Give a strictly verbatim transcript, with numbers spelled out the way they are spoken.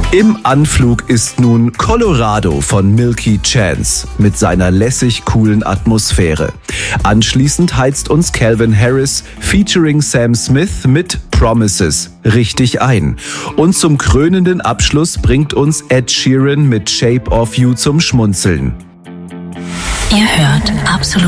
Im Anflug ist nun Colorado von Milky Chance mit seiner lässig coolen Atmosphäre. Anschließend heizt uns Calvin Harris featuring Sam Smith mit Promises richtig ein. Und zum krönenden Abschluss bringt uns Ed Sheeran mit Shape of You zum Schmunzeln. Ihr hört Absolut